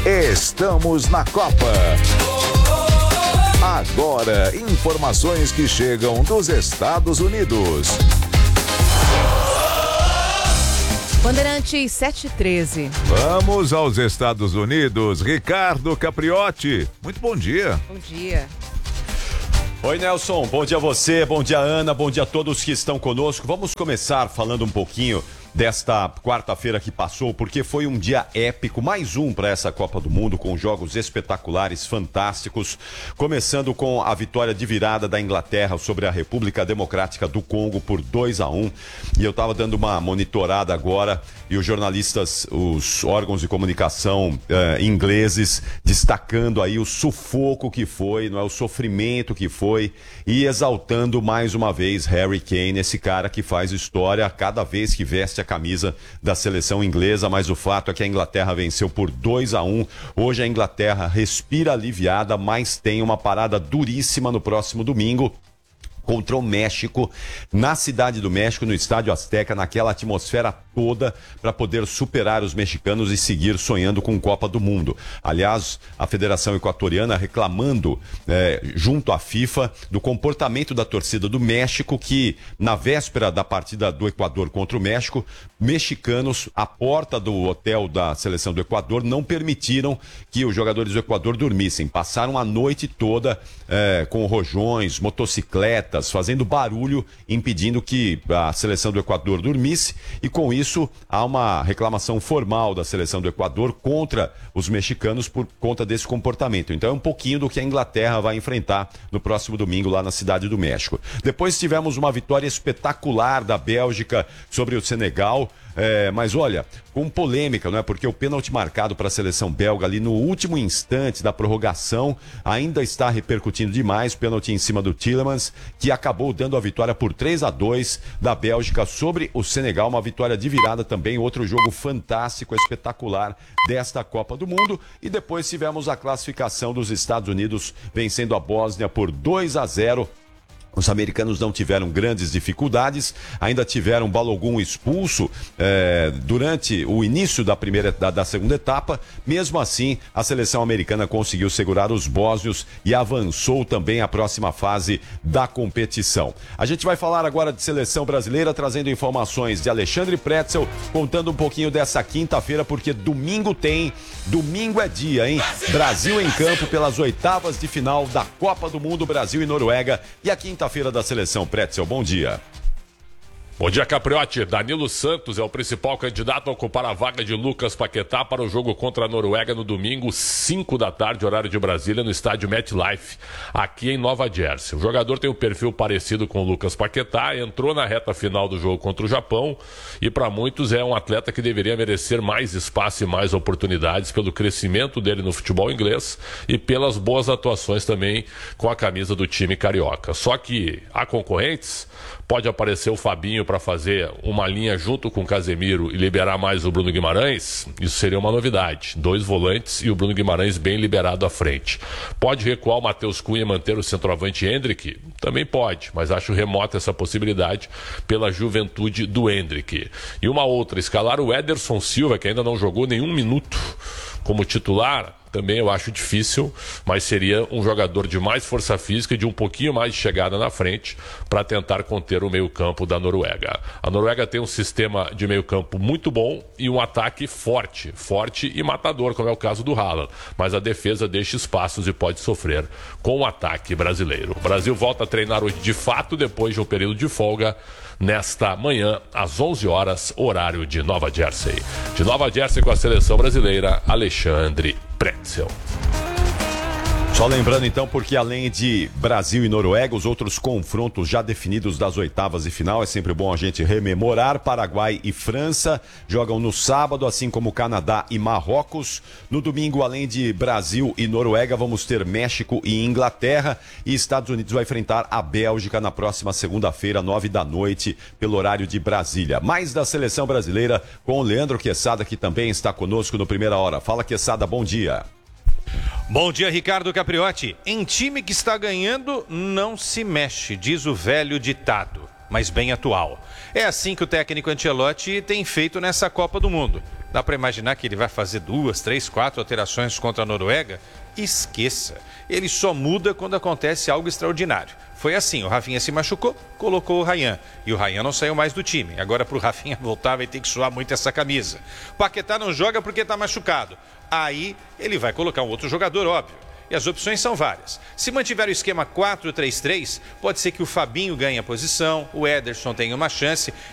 Estamos na Copa. Agora, informações que chegam dos Estados Unidos. Bandeirantes 713. Vamos aos Estados Unidos. Ricardo Capriotti, muito bom dia. Bom dia. Oi, Nelson, bom dia a você, bom dia Ana, bom dia a todos que estão conosco. Vamos começar falando um pouquinho desta quarta-feira que passou, porque foi um dia épico, mais um para essa Copa do Mundo, com jogos espetaculares, fantásticos, começando com a vitória de virada da Inglaterra sobre a República Democrática do Congo por 2-1, e eu estava dando uma monitorada agora, e os jornalistas, os órgãos de comunicação ingleses, destacando aí o sufoco que foi, não é, o sofrimento que foi, e exaltando mais uma vez Harry Kane, esse cara que faz história a cada vez que veste a camisa da seleção inglesa, mas o fato é que a Inglaterra venceu por 2-1. Hoje a Inglaterra respira aliviada, mas tem uma parada duríssima no próximo domingo contra o México, na Cidade do México, no Estádio Azteca, naquela atmosfera toda, para poder superar os mexicanos e seguir sonhando com Copa do Mundo. Aliás, a Federação Equatoriana reclamando, junto à FIFA, do comportamento da torcida do México, que na véspera da partida do Equador contra o México, mexicanos, à porta do hotel da seleção do Equador, não permitiram que os jogadores do Equador dormissem. Passaram a noite toda com rojões, motocicletas, fazendo barulho, impedindo que a seleção do Equador dormisse, e com isso há uma reclamação formal da seleção do Equador contra os mexicanos por conta desse comportamento. Então é um pouquinho do que a Inglaterra vai enfrentar no próximo domingo lá na Cidade do México. Depois tivemos uma vitória espetacular da Bélgica sobre o Senegal, mas olha, com polêmica, não é? Porque o pênalti marcado para a seleção belga ali no último instante da prorrogação ainda está repercutindo demais, pênalti em cima do Tielemans, que acabou dando a vitória por 3-2 da Bélgica sobre o Senegal, uma vitória de virada também, outro jogo fantástico, espetacular desta Copa do Mundo. E depois tivemos a classificação dos Estados Unidos vencendo a Bósnia por 2-0. Os americanos não tiveram grandes dificuldades, ainda tiveram Balogun expulso durante o início da segunda etapa. Mesmo assim, a seleção americana conseguiu segurar os bósnios e avançou também à próxima fase da competição. A gente vai falar agora de seleção brasileira, trazendo informações de Alexandre Pretzel, contando um pouquinho dessa quinta-feira, porque domingo é dia, hein? Brasil em campo pelas oitavas de final da Copa do Mundo, Brasil e Noruega, e a quinta-feira da seleção. Pretzel, bom dia. Bom dia, Capriotti. Danilo Santos é o principal candidato a ocupar a vaga de Lucas Paquetá para o jogo contra a Noruega no domingo, 5 da tarde, horário de Brasília, no estádio MetLife, aqui em Nova Jersey. O jogador tem um perfil parecido com o Lucas Paquetá, entrou na reta final do jogo contra o Japão e para muitos é um atleta que deveria merecer mais espaço e mais oportunidades pelo crescimento dele no futebol inglês e pelas boas atuações também com a camisa do time carioca. Só que há concorrentes, pode aparecer o Fabinho para fazer uma linha junto com o Casemiro e liberar mais o Bruno Guimarães, isso seria uma novidade. 2 volantes e o Bruno Guimarães bem liberado à frente. Pode recuar o Matheus Cunha e manter o centroavante Endrick? Também pode, mas acho remota essa possibilidade pela juventude do Endrick. E uma outra, escalar o Ederson Silva, que ainda não jogou nenhum minuto como titular, também eu acho difícil, mas seria um jogador de mais força física e de um pouquinho mais de chegada na frente para tentar conter o meio-campo da Noruega. A Noruega tem um sistema de meio-campo muito bom e um ataque forte e matador, como é o caso do Haaland, mas a defesa deixa espaços e pode sofrer com o ataque brasileiro. O Brasil volta a treinar hoje de fato, depois de um período de folga, nesta manhã, às 11 horas, horário de Nova Jersey. De Nova Jersey com a seleção brasileira, Alexandre Pretzel. Só lembrando então, porque além de Brasil e Noruega, os outros confrontos já definidos das oitavas de final, é sempre bom a gente rememorar. Paraguai e França jogam no sábado, assim como Canadá e Marrocos. No domingo, além de Brasil e Noruega, vamos ter México e Inglaterra, e Estados Unidos vai enfrentar a Bélgica na próxima segunda-feira, 9 da noite, pelo horário de Brasília. Mais da seleção brasileira com o Leandro Quesada, que também está conosco no Primeira Hora. Fala, Quesada, bom dia. Bom dia, Ricardo Capriotti. Em time que está ganhando, não se mexe, diz o velho ditado, mas bem atual. É assim que o técnico Ancelotti tem feito nessa Copa do Mundo. Dá para imaginar que ele vai fazer 2, 3, 4 alterações contra a Noruega? Esqueça. Ele só muda quando acontece algo extraordinário. Foi assim, o Rafinha se machucou, colocou o Ryan. E o Ryan não saiu mais do time. Agora para o Rafinha voltar vai ter que suar muito essa camisa. Paquetá não joga porque está machucado. Aí ele vai colocar um outro jogador, óbvio. E as opções são várias. Se mantiver o esquema 4-3-3, pode ser que o Fabinho ganhe a posição, o Ederson tenha uma chance